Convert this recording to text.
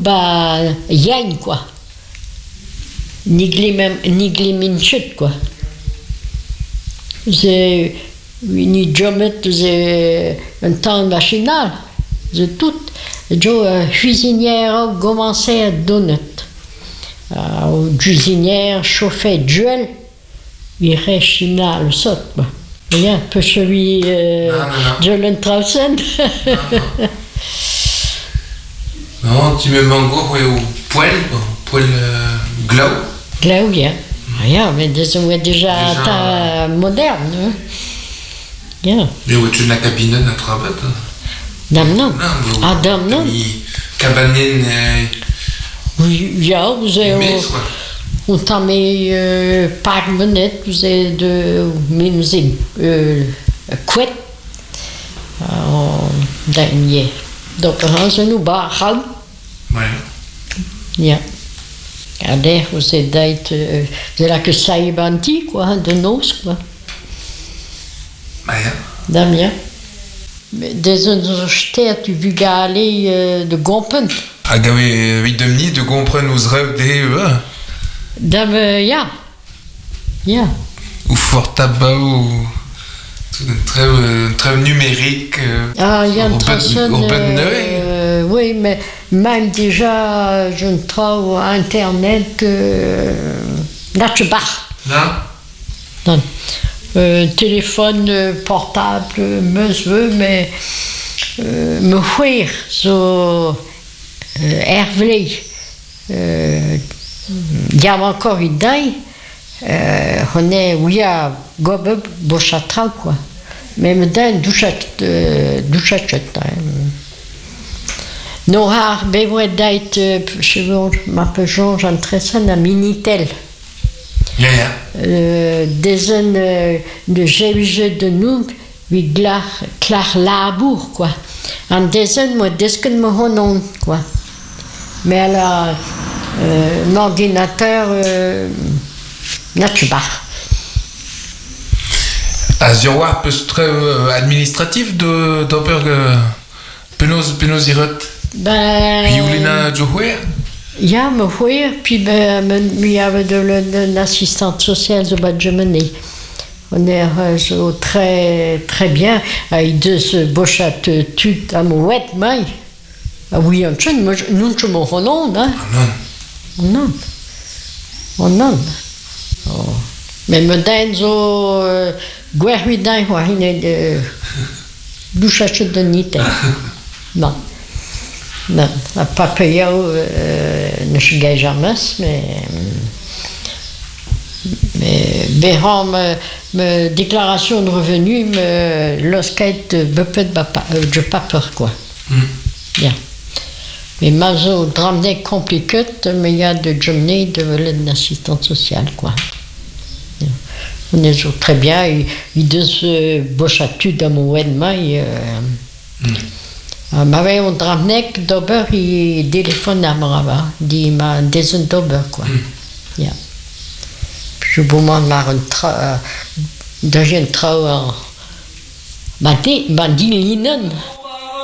bah, yann, quoi. Nigli minchut, quoi. C'est une jomet, c'est un temps machinal, c'est tout. Je cuisinière commençait à donner. Cuisinière chauffait duel, il restait le saut, quoi. Rien, peu celui de l'entrausen. Non, tu me manques au poêle, quoi. Poêle glau. Glau, bien. Rien, mais déjà moderne. Hein. Bien. Mais où tu la cabine à travail? Dame non. Ah, dame non. Cabanine. Oui, bien, vous avez. On t'a mis par minute, vous avez de musique couette. Dernier. Donc, on nous bat. Ouais. Yeah. Regardez, vous êtes d'être. C'est là que ça est banti, quoi, de nos, quoi. Ouais. Damien. Des universités, tu vu galer de Gompen. Ah, oui, de Gompen, nous rêves des. Dame, ja. Ja. Ou fort tabac, ou. Très numérique. Ah, il y a une personne. Oui, mais même déjà, je ne trouve Internet. Là, tu pars. Non? Non. Téléphone portable, monsieur, mais. Me fuir, so. Hervé. Il y a encore une idée. On est, oui, à Gobe, Bochatra, quoi. Mais maintenant, douchat. Nous avons besoin d'être, je m'appelle Jean Tresson, à Minitel. Des ans de GVG de nous, oui, clar labour, quoi. En des ans, moi, dès que me renom, quoi. Mais alors, l'ordinateur, là, tu pars. Azioa peut être très administratif de penos irot. Ben. Puis Oulina Johouer. Il y a me voir, puis il y avait de l'assistante sociale de Badjemani. On est très très bien. Il de ce bochat tout à mouette, mais. Ah oui, on tient, nous tu m'en renom, hein. Non. Oh. Mais maintenant, zo guerridin, il est de bouchat de nité. Non, la papaya ne se gagne jamais, mais Béran, me déclaration de revenus, lorsqu'elle je pas peur, quoi. Bien. Mais mazo drame compliqué, mais il y a de journée de l'assistante sociale, quoi. On est très bien, il de ce bochatu dans mon événement. Mais on drame d'ober, il téléphone à moi, il dit m'a des d'ober, quoi. Yeah. Je vous demande ma deuxième travail. M'a dit linen.